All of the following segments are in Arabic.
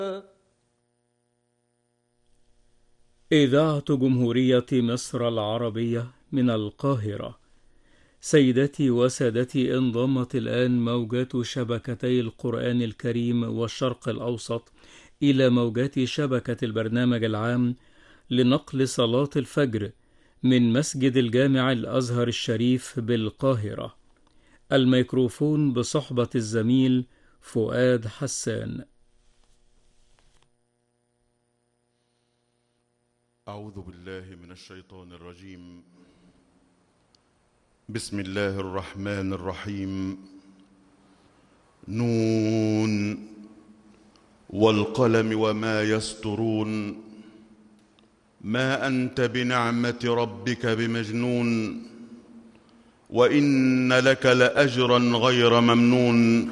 إذاعة جمهورية مصر العربية من القاهرة. سيداتي وسادتي، انضمت الآن موجات شبكتي القرآن الكريم والشرق الأوسط إلى موجات شبكة البرنامج العام لنقل صلاة الفجر من مسجد الجامع الأزهر الشريف بالقاهرة. الميكروفون بصحبة الزميل فؤاد حسان. أعوذ بالله من الشيطان الرجيم. بسم الله الرحمن الرحيم. نون والقلم وما يسطرون. ما أنت بنعمة ربك بمجنون. وإن لك لأجرا غير ممنون.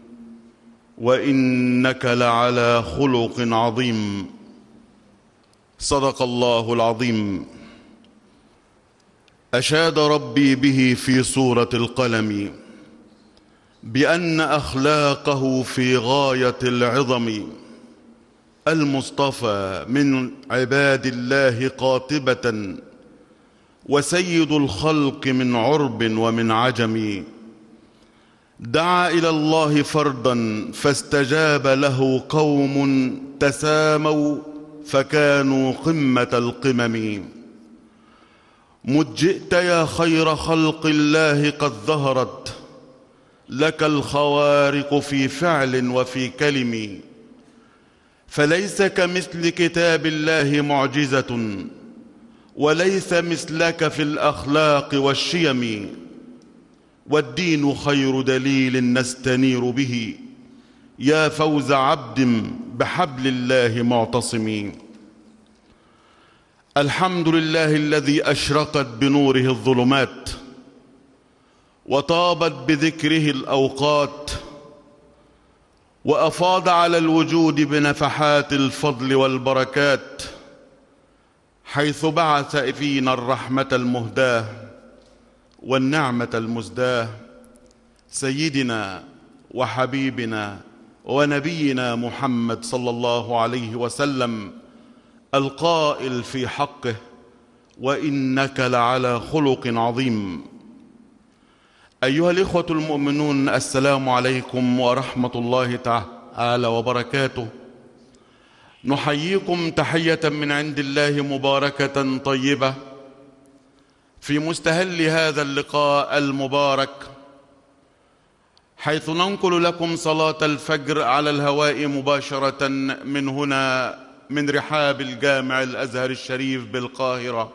وإنك لعلى خلق عظيم. صدق الله العظيم. أشاد ربي به في سورة القلم بأن أخلاقه في غاية العظم. المصطفى من عباد الله قاطبة، وسيد الخلق من عرب ومن عجم. دعا إلى الله فردا فاستجاب له قوم تساموا فكانوا قمة القمم. مذ جئت يا خير خلق الله قد ظهرت لك الخوارق في فعل وفي كلم. فليس كمثل كتاب الله معجزة، وليس مثلك في الأخلاق والشيم. والدين خير دليل نستنير به، يا فوز عبد بحبل الله معتصم. الحمد لله الذي أشرقت بنوره الظلمات، وطابت بذكره الأوقات، وأفاض على الوجود بنفحات الفضل والبركات، حيث بعث فينا الرحمة المهداة والنعمة المزداة، سيدنا وحبيبنا ونبينا محمد صلى الله عليه وسلم، القائل في حقه: وإنك لعلى خلق عظيم. أيها الإخوة المؤمنون، السلام عليكم ورحمة الله تعالى وبركاته. نحييكم تحية من عند الله مباركة طيبة في مستهل هذا اللقاء المبارك، حيث ننقل لكم صلاة الفجر على الهواء مباشرة من هنا، من رحاب الجامع الأزهر الشريف بالقاهرة.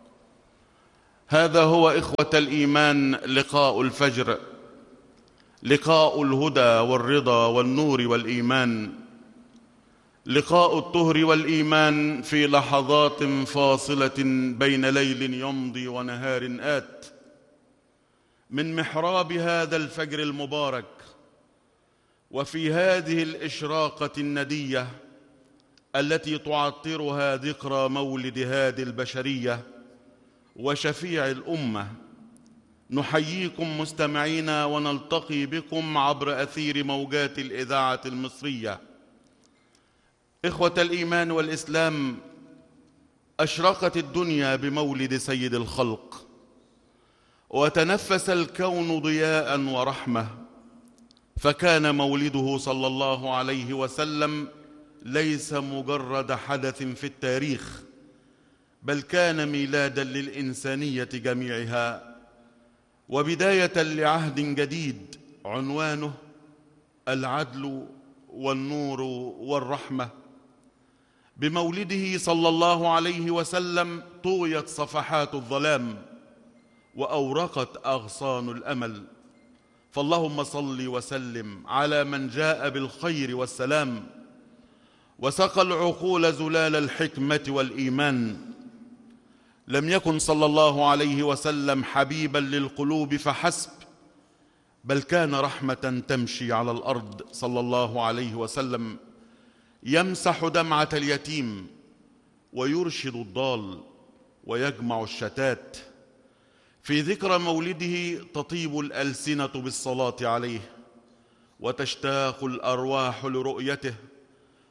هذا هو إخوة الإيمان لقاء الفجر، لقاء الهدى والرضا والنور والإيمان، لقاء الطهر والإيمان في لحظات فاصلة بين ليل يمضي ونهار آت. من محراب هذا الفجر المبارك، وفي هذه الإشراقة الندية التي تعطرها ذكرى مولد هادي البشرية وشفيع الأمة، نحييكم مستمعينا ونلتقي بكم عبر أثير موجات الإذاعة المصرية. إخوة الإيمان والإسلام، أشرقت الدنيا بمولد سيد الخلق، وتنفس الكون ضياء ورحمة، فكان مولده صلى الله عليه وسلم ليس مجرد حدث في التاريخ، بل كان ميلادا للإنسانية جميعها، وبداية لعهد جديد عنوانه العدل والنور والرحمة. بمولده صلى الله عليه وسلم طويت صفحات الظلام وأورقت أغصان الأمل. فاللهم صل وسلم على من جاء بالخير والسلام، وسقى العقول زلال الحكمة والإيمان. لم يكن صلى الله عليه وسلم حبيبا للقلوب فحسب، بل كان رحمة تمشي على الأرض صلى الله عليه وسلم، يمسح دمعة اليتيم ويرشد الضال ويجمع الشتات. في ذكرى مولده تطيب الألسنة بالصلاة عليه، وتشتاق الأرواح لرؤيته،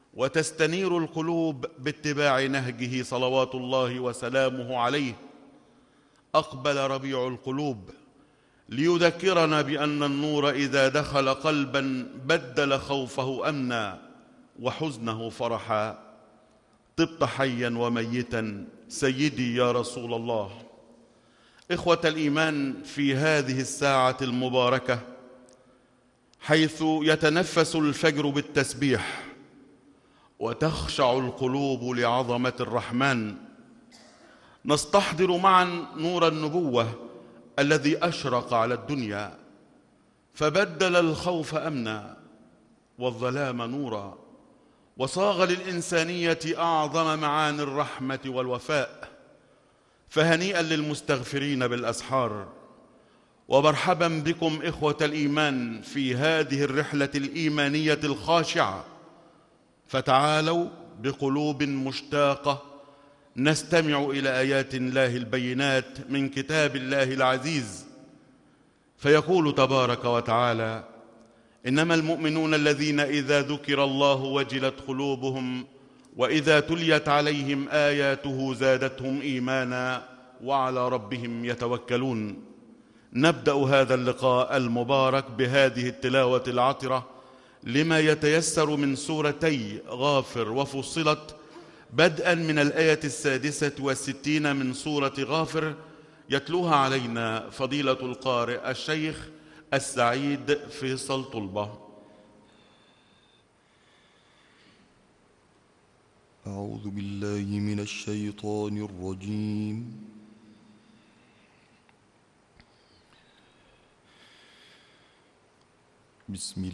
وتستنير القلوب باتباع نهجه صلوات الله وسلامه عليه. أقبل ربيع القلوب ليذكرنا بأن النور إذا دخل قلبا بدل خوفه أمنا وحزنه فرحا. طبت حيا وميتا سيدي يا رسول الله. إخوة الإيمان، في هذه الساعة المباركة حيث يتنفس الفجر بالتسبيح وتخشع القلوب لعظمة الرحمن، نستحضر معا نور النبوة الذي أشرق على الدنيا فبدل الخوف أمنا والظلام نورا، وصاغ للإنسانية أعظم معاني الرحمة والوفاء. فهنيئا للمستغفرين بالأسحار، ومرحبا بكم إخوة الإيمان في هذه الرحلة الإيمانية الخاشعة. فتعالوا بقلوب مشتاقة نستمع إلى آيات الله البينات من كتاب الله العزيز. فيقول تبارك وتعالى: إنما المؤمنون الذين إذا ذكر الله وجلت قلوبهم وإذا تليت عليهم آياته زادتهم إيمانا وعلى ربهم يتوكلون. نبدأ هذا اللقاء المبارك بهذه التلاوة العطرة لما يتيسر من سورتي غافر وفصلت، بدءا من الآية 66 من سورة غافر، يتلوها علينا فضيلة القارئ الشيخ السعيد فيصل طلبة. أعوذ بالله من الشيطان الرجيم. بسم